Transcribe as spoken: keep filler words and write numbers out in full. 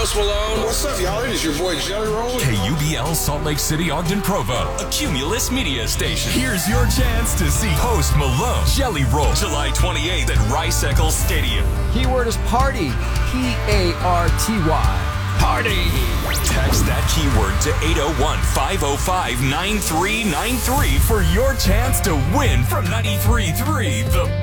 Post Malone. What's up, y'all? It is your boy Jelly Roll. K U B L Salt Lake City, Ogden, Provo, a Cumulus media station. Here's your chance to see Post Malone, Jelly Roll, July twenty-eighth at Rice Eccles Stadium. Keyword is party. P A R T Y. Party. Text that keyword to eight oh one, five oh five, nine three nine three for your chance to win from ninety-three point three The